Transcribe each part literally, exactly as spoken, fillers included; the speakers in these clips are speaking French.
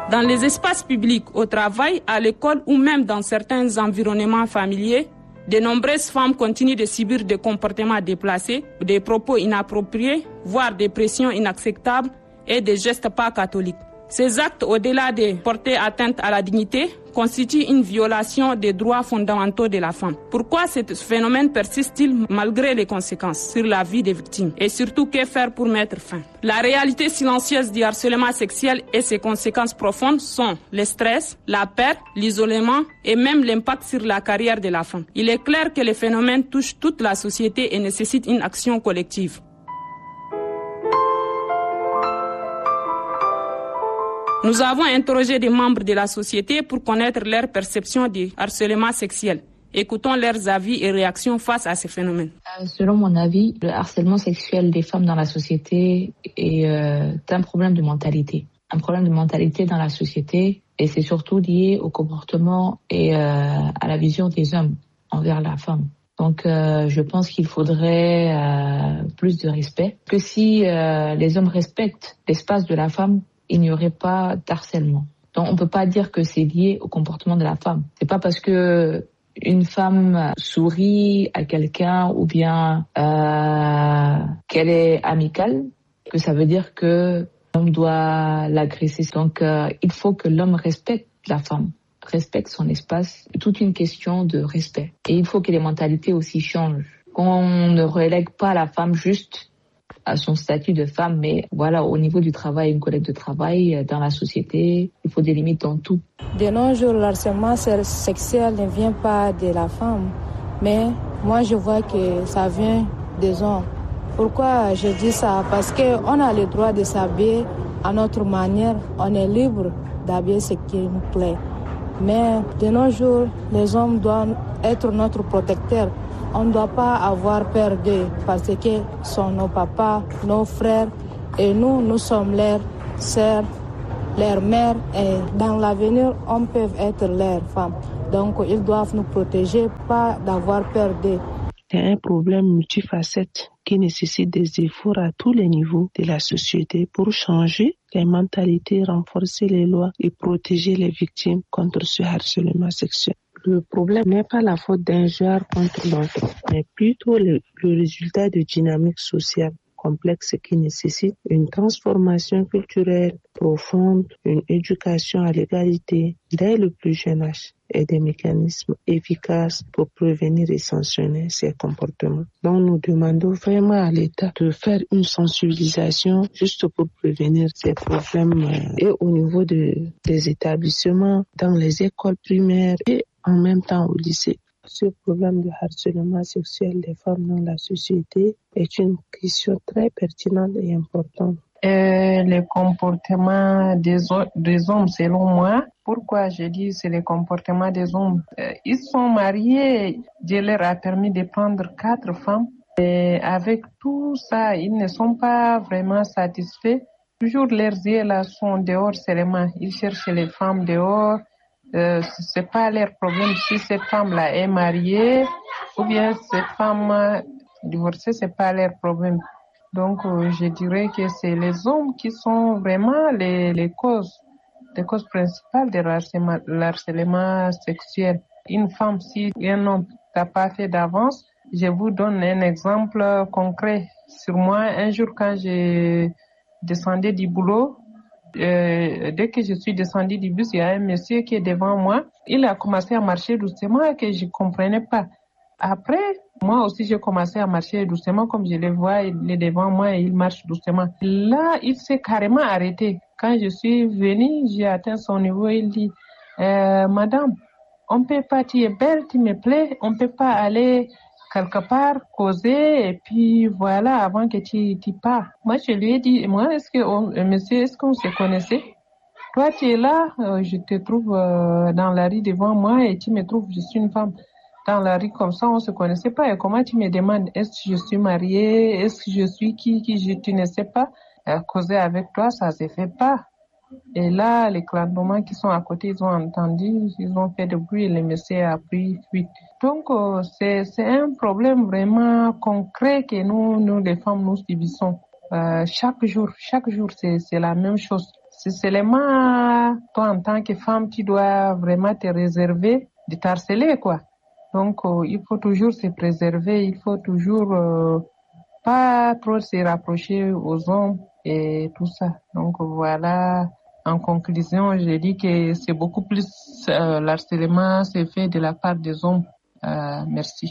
Dans les espaces publics, au travail, à l'école ou même dans certains environnements familiers, de nombreuses femmes continuent de subir des comportements déplacés, des propos inappropriés, voire des pressions inacceptables et des gestes pas catholiques. Ces actes, au-delà de porter atteinte à la dignité, constituent une violation des droits fondamentaux de la femme. Pourquoi ce phénomène persiste-t-il malgré les conséquences sur la vie des victimes? Et surtout, que faire pour mettre fin? La réalité silencieuse du harcèlement sexuel et ses conséquences profondes sont le stress, la peur, l'isolement et même l'impact sur la carrière de la femme. Il est clair que le phénomène touche toute la société et nécessite une action collective. Nous avons interrogé des membres de la société pour connaître leur perception du harcèlement sexuel. Écoutons leurs avis et réactions face à ces phénomènes. Euh, selon mon avis, le harcèlement sexuel des femmes dans la société est euh, un problème de mentalité. Un problème de mentalité dans la société, et c'est surtout lié au comportement et euh, à la vision des hommes envers la femme. Donc euh, je pense qu'il faudrait euh, plus de respect. Que si euh, les hommes respectent l'espace de la femme, il n'y aurait pas d'harcèlement. Donc on peut pas dire que c'est lié au comportement de la femme. C'est pas parce que une femme sourit à quelqu'un ou bien euh, qu'elle est amicale que ça veut dire que l'homme doit l'agresser. Donc euh, il faut que l'homme respecte la femme, respecte son espace. C'est toute une question de respect. Et il faut que les mentalités aussi changent. Qu'on ne relègue pas la femme juste à son statut de femme, mais voilà, au niveau du travail, une collègue de travail, dans la société, il faut des limites dans tout. De nos jours, le harcèlement sexuel ne vient pas de la femme, mais moi je vois que ça vient des hommes. Pourquoi je dis ça? Parce qu'on a le droit de s'habiller à notre manière, on est libre d'habiller ce qui nous plaît. Mais de nos jours, les hommes doivent être notre protecteur. On ne doit pas avoir peur d'eux parce que sont nos papas, nos frères et nous, nous sommes leurs sœurs, leurs mères et dans l'avenir, on peut être leurs femmes. Donc, ils doivent nous protéger, pas d'avoir peur d'eux. C'est un problème multifacette qui nécessite des efforts à tous les niveaux de la société pour changer les mentalités, renforcer les lois et protéger les victimes contre ce harcèlement sexuel. Le problème n'est pas la faute d'un genre contre l'autre, mais plutôt le, le résultat de dynamiques sociales complexes qui nécessitent une transformation culturelle profonde, une éducation à l'égalité dès le plus jeune âge et des mécanismes efficaces pour prévenir et sanctionner ces comportements. Donc nous demandons vraiment à l'État de faire une sensibilisation juste pour prévenir ces problèmes et au niveau de, des établissements, dans les écoles primaires et en même temps au lycée. Ce problème de harcèlement sexuel des femmes dans la société est une question très pertinente et importante. Et le comportement des, des hommes, selon moi, pourquoi je dis c'est le comportement des hommes? Ils sont mariés, Dieu leur a permis de prendre quatre femmes. Et avec tout ça, ils ne sont pas vraiment satisfaits. Toujours leurs yeux là sont dehors seulement. Ils cherchent les femmes dehors. Euh, c'est pas leur problème si cette femme-là est mariée ou bien cette femme divorcée, c'est pas leur problème. Donc, euh, je dirais que c'est les hommes qui sont vraiment les, les causes, les causes principales de l'harcèlement, l'harcèlement sexuel. Une femme, si un homme n'a pas fait d'avance, je vous donne un exemple concret sur moi. Un jour, quand je descendais du boulot, Euh, dès que je suis descendue du bus, il y a un monsieur qui est devant moi. Il a commencé à marcher doucement et que je comprenais pas. Après, moi aussi, j'ai commencé à marcher doucement comme je le vois. Il est devant moi et il marche doucement. Là, il s'est carrément arrêté. Quand je suis venue, j'ai atteint son niveau. Il dit, euh, Madame, on peut pas, tu es belle, tu me plais, on peut pas aller quelque part, causer, et puis voilà, avant que tu, tu pars. Moi, je lui ai dit, moi, est-ce que, on, monsieur, est-ce qu'on se connaissait? Toi, tu es là, euh, je te trouve euh, dans la rue devant moi et tu me trouves, je suis une femme. Dans la rue comme ça, on se connaissait pas. Et comment tu me demandes, est-ce que je suis mariée? Est-ce que je suis qui, qui je, tu ne sais pas? Euh, causer avec toi, ça se fait pas. Et là, les clandomans qui sont à côté, ils ont entendu, ils ont fait de bruit et le monsieur a pris fuite. Donc, euh, c'est, c'est un problème vraiment concret que nous, nous les femmes, nous subissons. Euh, chaque jour, chaque jour, c'est, c'est la même chose. C'est seulement toi en tant que femme, tu dois vraiment te réserver de t'harceler, quoi. Donc, euh, il faut toujours se préserver, il faut toujours euh, pas trop se rapprocher aux hommes et tout ça. Donc, voilà, en conclusion, je dis que c'est beaucoup plus euh, l'harcèlement c'est fait de la part des hommes. Euh, merci.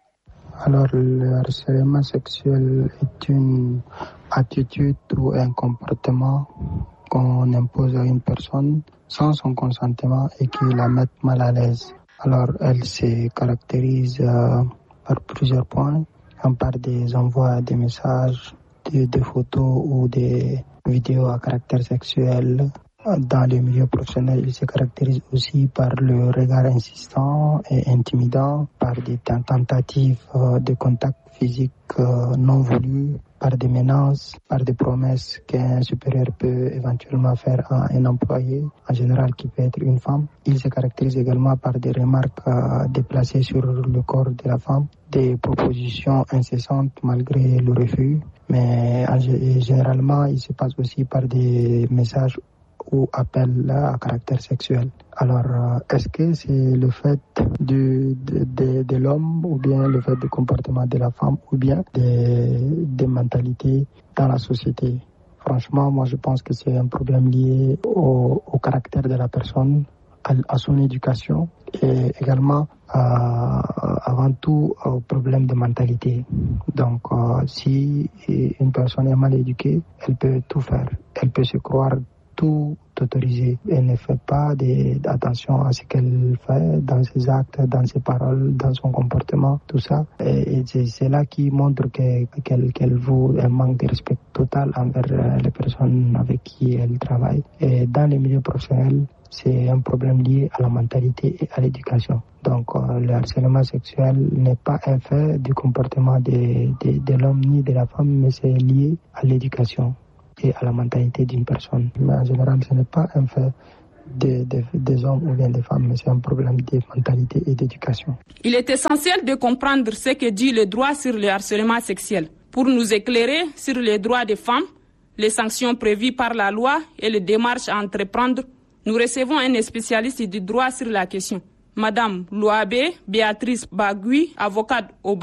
Alors, le harcèlement sexuel est une attitude ou un comportement qu'on impose à une personne sans son consentement et qui la met mal à l'aise. Alors, elle se caractérise euh, par plusieurs points, par des envois des messages, des, des photos ou des vidéos à caractère sexuel. Dans les milieux professionnels, il se caractérise aussi par le regard insistant et intimidant, par des tentatives de contact physique non voulus, par des menaces, par des promesses qu'un supérieur peut éventuellement faire à un employé, en général qui peut être une femme. Il se caractérise également par des remarques déplacées sur le corps de la femme, des propositions incessantes malgré le refus, mais généralement il se passe aussi par des messages ou appel à caractère sexuel. Alors, est-ce que c'est le fait de, de, de, de l'homme ou bien le fait du comportement de la femme ou bien des, des mentalités dans la société? Franchement, moi je pense que c'est un problème lié au, au caractère de la personne, à, à son éducation et également à, avant tout au problème de mentalité. Donc, euh, si une personne est mal éduquée, elle peut tout faire. Elle peut se croire tout autorisé. Elle ne fait pas attention à ce qu'elle fait dans ses actes, dans ses paroles, dans son comportement, tout ça. Et, et c'est, c'est là qui montre que, qu'elle, qu'elle vaut un manque de respect total envers les personnes avec qui elle travaille. Et dans les milieux professionnels, c'est un problème lié à la mentalité et à l'éducation. Donc, euh, le harcèlement sexuel n'est pas un fait du comportement de, de, de l'homme ni de la femme, mais c'est lié à l'éducation et à la mentalité d'une personne. Mais en général, ce n'est pas un fait des, des, des hommes ou bien des femmes, mais c'est un problème de mentalité et d'éducation. Il est essentiel de comprendre ce que dit le droit sur le harcèlement sexuel pour nous éclairer sur les droits des femmes, les sanctions prévues par la loi et les démarches à entreprendre. Nous recevons un spécialiste du droit sur la question, Madame Louabé Béatrice Bagui, avocate au